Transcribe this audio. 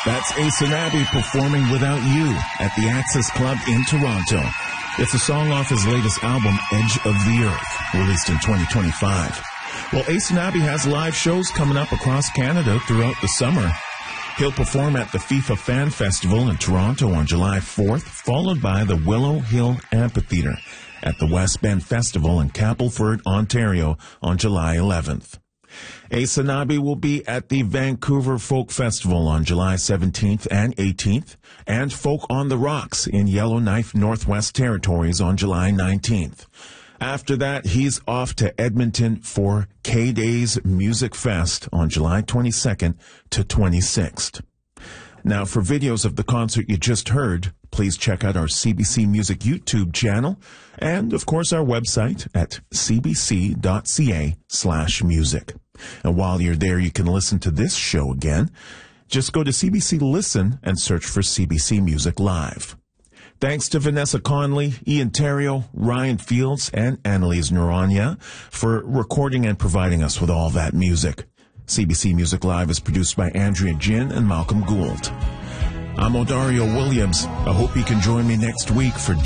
That's Ace and Abby performing Without You at the Access Club in Toronto. It's a song off his latest album, Edge of the Earth, released in 2025. Well, Ace and Abby has live shows coming up across Canada throughout the summer. He'll perform at the FIFA Fan Festival in Toronto on July 4th, followed by the Willow Hill Amphitheatre at the West Bend Festival in Castleford, Ontario on July 11th. Ace and Abby will be at the Vancouver Folk Festival on July 17th and 18th, and Folk on the Rocks in Yellowknife, Northwest Territories on July 19th. After that, he's off to Edmonton for K-Days Music Fest on July 22nd to 26th. Now, for videos of the concert you just heard, please check out our CBC Music YouTube channel and, of course, our website at cbc.ca/music. And while you're there, you can listen to this show again. Just go to CBC Listen and search for CBC Music Live. Thanks to Vanessa Conley, Ian Terrio, Ryan Fields, and Annalise Noronha for recording and providing us with all that music. CBC Music Live is produced by Andrea Jin and Malcolm Gould. I'm Odario Williams. I hope you can join me next week for